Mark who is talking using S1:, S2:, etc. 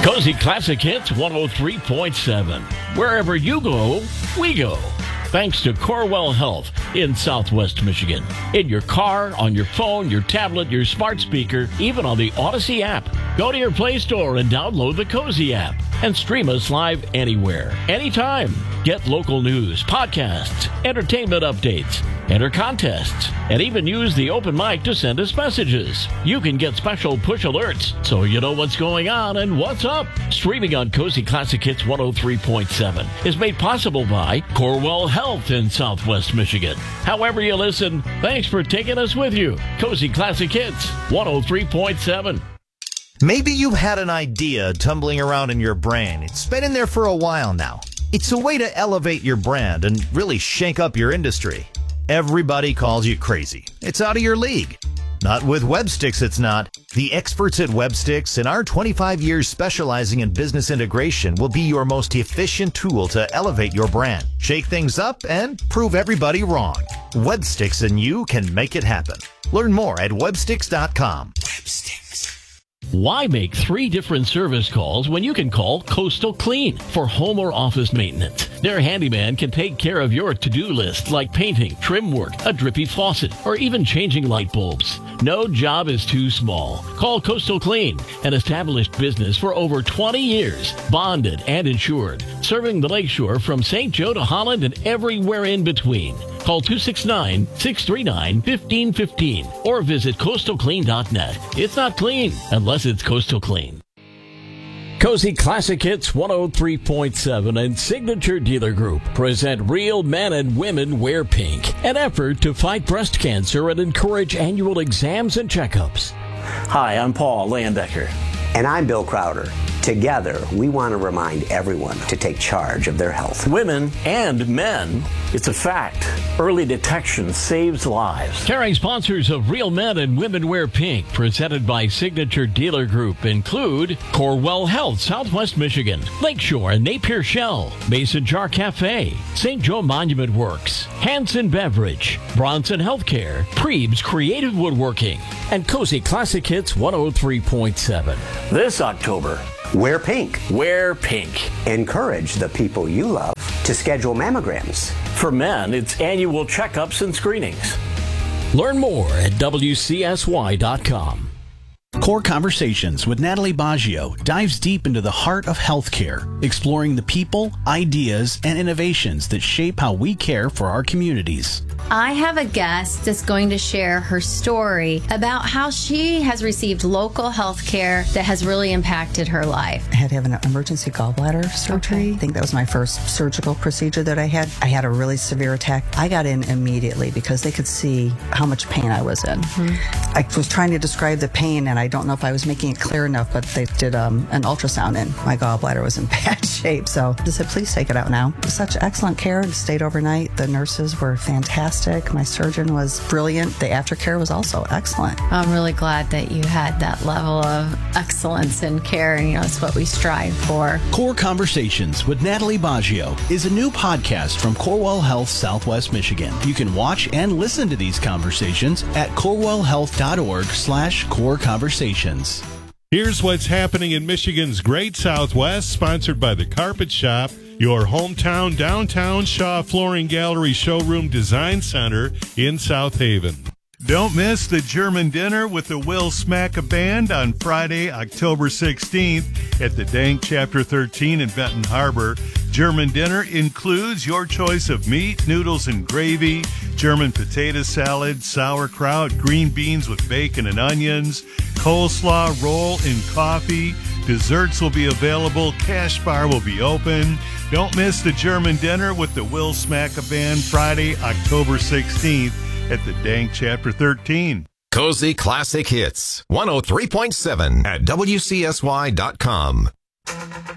S1: Cozy Classic Hits 103.7. Wherever you go, we go. Thanks to Corewell Health in Southwest Michigan. In your car, on your phone, your tablet, your smart speaker, even on the Odyssey app. Go to your Play Store and download the Cozy app and stream us live anywhere, anytime. Get local news, podcasts, entertainment updates, enter contests, and even use the open mic to send us messages. You can get special push alerts so you know what's going on and what's up. Streaming on Cozy Classic Hits 103.7 is made possible by Corewell Health in Southwest Michigan. However you listen, thanks for taking us with you. Cozy Classic Hits 103.7.
S2: Maybe you've had an idea tumbling around in your brain. It's been in there for a while now. It's a way to elevate your brand and really shake up your industry. Everybody calls you crazy. It's out of your league. Not with Websticks, it's not. The experts at Websticks and our 25 years specializing in business integration will be your most efficient tool to elevate your brand, shake things up, and prove everybody wrong. Websticks and you can make it happen. Learn more at websticks.com. Websticks.
S1: Why make 3 different service calls when you can call Coastal Clean for home or office maintenance? Their handyman can take care of your to-do list like painting, trim work, a drippy faucet, or even changing light bulbs. No job is too small. Call Coastal Clean, an established business for over 20 years, bonded and insured, serving the Lakeshore from St. Joe to Holland and everywhere in between. Call 269-639-1515 or visit coastalclean.net. It's not clean unless it's Coastal Clean. Cozy Classic Hits 103.7 and Signature Dealer Group present Real Men and Women Wear Pink, an effort to fight breast cancer and encourage annual exams and checkups.
S3: Hi, I'm Paul Landecker.
S4: And I'm Bill Crowder. Together, we want to remind everyone to take charge of their health.
S3: Women and men, it's a fact. Early detection saves lives.
S1: Carrying sponsors of Real Men and Women Wear Pink, presented by Signature Dealer Group, include Corewell Health, Southwest Michigan, Lakeshore and Napier Shell, Mason Jar Cafe, St. Joe Monument Works, Hanson Beverage, Bronson Healthcare, Preeb's Creative Woodworking, and Cozy Classic Hits 103.7.
S3: This October,
S4: wear pink.
S3: Wear pink.
S4: Encourage the people you love to schedule mammograms.
S3: For men, it's annual checkups and screenings.
S1: Learn more at WCSY.com.
S5: Core Conversations with Natalie Baggio dives deep into the heart of healthcare, exploring the people, ideas, and innovations that shape how we care for our communities.
S6: I have a guest that's going to share her story about how she has received local health care that has really impacted her life.
S7: I had to have an emergency gallbladder surgery. I think that was my first surgical procedure that I had. I had a really severe attack. I got in immediately because they could see how much pain I was in. Mm-hmm. I was trying to describe the pain, and I don't know if I was making it clear enough, but they did an ultrasound, and my gallbladder was in bad shape. So they said, please take it out now. Such excellent care. Stayed overnight. The nurses were fantastic. My surgeon was brilliant. The aftercare was also excellent.
S6: I'm really glad that you had that level of excellence in care, and it's what we strive for.
S5: Core Conversations with Natalie Baggio is a new podcast from Corewell Health Southwest Michigan. You can watch and listen to these conversations at corewellhealth.org/Core Conversations.
S8: Here's what's happening in Michigan's Great Southwest, sponsored by The Carpet Shop, your hometown downtown Shaw Flooring Gallery Showroom Design Center in South Haven. Don't miss the German dinner with the Will Smacka Band on Friday, October 16th at the Dank Chapter 13 in Benton Harbor. German dinner includes your choice of meat, noodles and gravy, German potato salad, sauerkraut, green beans with bacon and onions, coleslaw, roll, and coffee. Desserts will be available. Cash bar will be open. Don't miss the German dinner with the Will Smacka Band Friday, October 16th at the Dank Chapter 13.
S9: Cozy Classic Hits 103.7 at WCSY.com.